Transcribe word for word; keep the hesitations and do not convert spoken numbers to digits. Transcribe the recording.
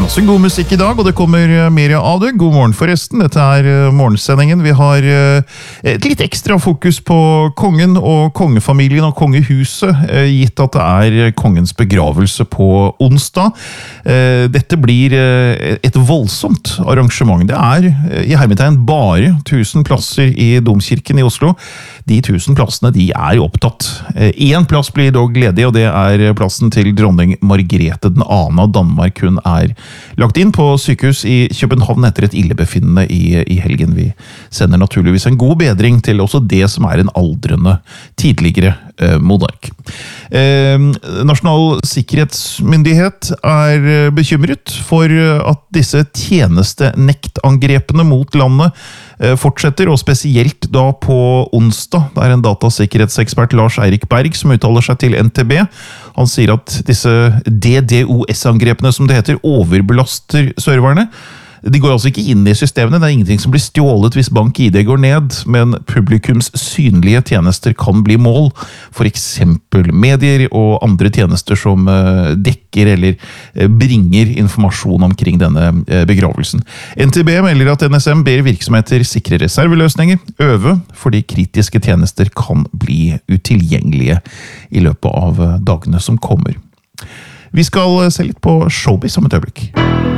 masse god musikk i dag, og det kommer mer av det. God morgen forresten, dette er morgensendingen. Vi har et litt ekstra fokus på kongen og kongefamilien og kongehuset, gitt at det er kongens begravelse på onsdag. Dette blir et voldsomt arrangement. Det er i hermetegn bare tusen plasser i Domkirken i Oslo. De tusen plassene de er opptatt. En plass blir dog ledig, og det er plassen til dronning Margrethe den andre av Danmark. Hun er lagt inn på sykehus i København etter et illebefinnende i, i helgen. Vi sender naturligvis en god bedring til også det som er en aldrende tidligere eh, monark. Eh, Nasjonal sikkerhetsmyndighet er bekymret for at disse tjenestenektangrepene mot landet eh, fortsetter, og spesielt da på onsdag. Det er en datasikkerhetsekspert, Lars Eirik Berg, som uttaler seg til N T B. Han sier at disse D DoS-angrepene, som det heter, overbelaster serverne. De går altså ikke inn i systemene, det er ingenting som blir stjålet hvis bank-I D går ned, men publikums synlige tjenester kan bli mål, for eksempel medier og andre tjenester som dekker eller bringer informasjon omkring denne begravelsen. N T B melder at N S M ber virksomheter sikre reserveløsninger, øve, fordi kritiske tjenester kan bli utilgjengelige i løpet av dagene som kommer. Vi skal se litt på showbiz om et øyeblikk.